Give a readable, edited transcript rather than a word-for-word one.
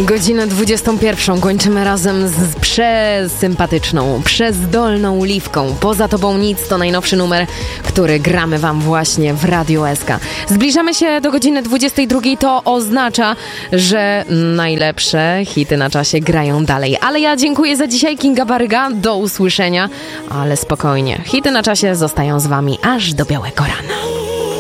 Godzinę 21 kończymy razem z przesympatyczną, przezdolną Liwką. Poza tobą nic to najnowszy numer, który gramy wam właśnie w Radio SK. Zbliżamy się do godziny 22, to oznacza, że najlepsze hity na czasie grają dalej. Ale ja dziękuję za dzisiaj, Kinga Baryga, do usłyszenia, ale spokojnie, hity na czasie zostają z wami aż do białego rana.